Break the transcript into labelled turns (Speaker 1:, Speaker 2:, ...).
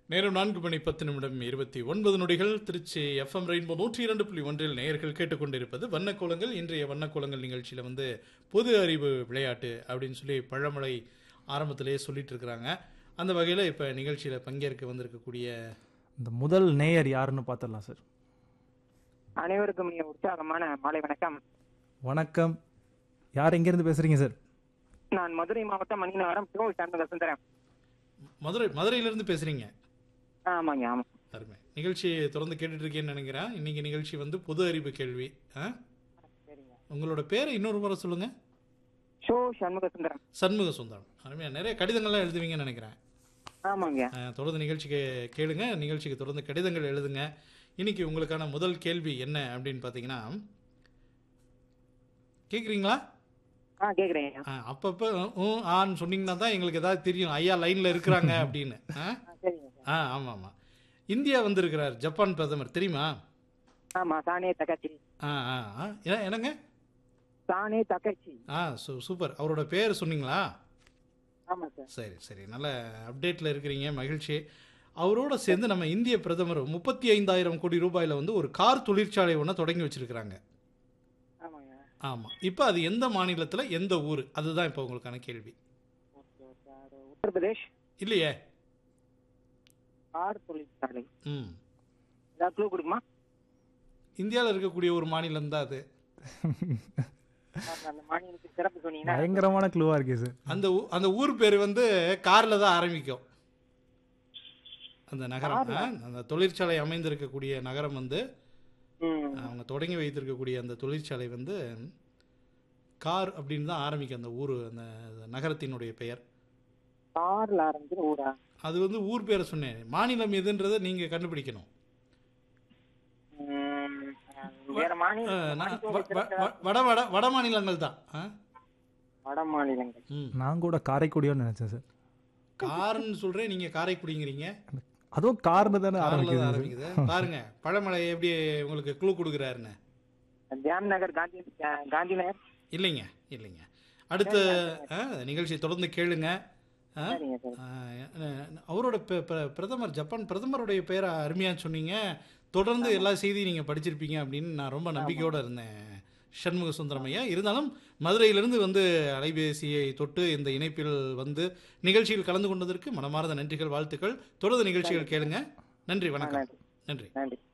Speaker 1: நேரம் 4:10 Trichy FM rainbow 102.1 நேயர்கள் கேட்டுக்கொண்டிருப்பது வண்ணக்கோலங்கள். இன்றைய வண்ணக்கோலங்கள் நிகழ்ச்சியில் பொது அறிவு விளையாட்டு அப்படின்னு சொல்லி பழமொழி ஆரம்பத்திலேயே சொல்லிட்டு இருக்கிறாங்க. அந்த வகையில் இப்போ நிகழ்ச்சியில் பங்கேற்க வந்திருக்கக்கூடிய
Speaker 2: இந்த முதல் நேயர் யாருன்னு பார்த்துடலாம் சார்.
Speaker 3: அனைவருக்கும் உற்சாகமான மாலை வணக்கம்.
Speaker 2: வணக்கம். யார் எங்கேருந்து பேசுறீங்க சார்?
Speaker 3: நான் மதுரை மாவட்டம் மணிநகரம் சுந்தரம்.
Speaker 1: மதுரையிலிருந்து பேசுறீங்க?
Speaker 3: ஆமாங்க, ஆமா.
Speaker 1: அருமை. நிகழ்ச்சி தொடர்ந்து கேட்டுட்டு இருக்கேன்னு நினைக்கிறேன். இன்னைக்கு நிகழ்ச்சி பொது அறிவு கேள்வி. உங்களோட பேரை இன்னொரு முறை சொல்லுங்க.
Speaker 3: சண்முக சுந்தரம்.
Speaker 1: சண்முக சுந்தரம். அருமையா. நிறைய கடிதங்கள்லாம் எழுதுவீங்கன்னு நினைக்கிறேன்.
Speaker 3: ஆமாங்க.
Speaker 1: தொடர்ந்து நிகழ்ச்சிக்கு கேளுங்க. நிகழ்ச்சிக்கு தொடர்ந்து கடிதங்கள் எழுதுங்க. இன்னைக்கு உங்களுக்கான முதல் கேள்வி என்ன அப்படின்னு பார்த்தீங்கன்னா, கேட்குறீங்களா?
Speaker 3: கேக்குறேன்.
Speaker 1: அப்பப்போ ஆன்னு சொன்னீங்கன்னா தான் எங்களுக்கு ஏதாவது தெரியும் ஐயா லைன்ல இருக்கிறாங்க அப்படின்னு. ஆமா ஆமா. இந்தியா வந்திருக்கிறார் ஜப்பான் பிரதமர், தெரியுமா?
Speaker 3: ஆமா, சானே தகச்சி.
Speaker 1: என்னங்க?
Speaker 3: சானே தகச்சி.
Speaker 1: சூப்பர். அவரோட பேர் சொன்னீங்களா?
Speaker 3: ஆமா சார்.
Speaker 1: சரி சரி, நல்ல அப்டேட்ல இருக்கிறீங்க, மகிழ்ச்சி. அவரோட சேர்ந்து நம்ம இந்திய பிரதமர் 35,000 கோடி ரூபாயில ஒரு கார் தொழிற்சாலை ஒன்று தொடங்கி வச்சிருக்கிறாங்க. ஆமா. இப்போ அது எந்த மாநிலத்துல, எந்த ஊர், அதுதான் இப்போ உங்களுக்கான கேள்வி.
Speaker 3: உத்தரப்பிரதேஷ்.
Speaker 1: இல்லையே.
Speaker 3: கார் தொழிற்சாலை. ஏதாவது க்ளூ கொடுக்குமா?
Speaker 1: இந்தியாவில் இருக்கக்கூடிய ஒரு மாநிலம் தான் அது.
Speaker 3: அந்த மாநிலத்துக்கு சிறப்பு சொன்னீங்கன்னா
Speaker 2: பயங்கரமான க்ளூவா இருக்கு சார்.
Speaker 1: அந்த ஊர் பேர் கார்ல தான் ஆரம்பிக்கும். அந்த நகரம், அந்த தொழிற்சாலை அமைந்திருக்கக்கூடிய நகரம் அவங்க தொடங்கி வைத்திருக்கக்கூடிய அந்த தொழிற்சாலை கார் அப்படின்னு தான் ஆரம்பிக்கும். அந்த ஊர், அந்த நகரத்தினுடைய பெயர்
Speaker 3: கார்ல ஆரம்பிக்கிற ஊரா?
Speaker 1: அது ஊர் பேரை சொன்னேன். மாநிலம் எதுன்றதை நீங்க கண்டுபிடிக்கணும். வட மாநிலங்கள் தான்.
Speaker 3: வட மாநிலங்கள்.
Speaker 2: நான் கூட காரைக்குடியோன்னு நினைச்சேன் சார்.
Speaker 1: கார்னு சொல்றேன், நீங்க காரைக்குடிங்கிறீங்க.
Speaker 2: அதுவும் கார்னு தானே ஆரம்பிக்குது.
Speaker 1: பாருங்க பழமலை எப்படி உங்களுக்கு க்ளூ கொடுக்குறாருன்னு.
Speaker 3: ஜாம்நகர், காந்தி நகர்.
Speaker 1: இல்லைங்க இல்லைங்க. அடுத்த நிகழ்ச்சி தொடர்ந்து கேளுங்க. அவரோட பிரதமர், ஜப்பான் பிரதமருடைய பேரை அருமையாக சொன்னீங்க. தொடர்ந்து எல்லா செய்தியும் நீங்கள் படிச்சிருப்பீங்க அப்படின்னு நான் ரொம்ப நம்பிக்கையோடு இருந்தேன் சண்முக சுந்தரமையா. இருந்தாலும் மதுரையிலிருந்து அலைபேசியை தொட்டு இந்த இணைப்பில் நிகழ்ச்சியில் கலந்து கொண்டதற்கு மனமார்ந்த நன்றிகள், வாழ்த்துக்கள். தொடர்ந்து நிகழ்ச்சிகள் கேளுங்க. நன்றி, வணக்கம். நன்றி.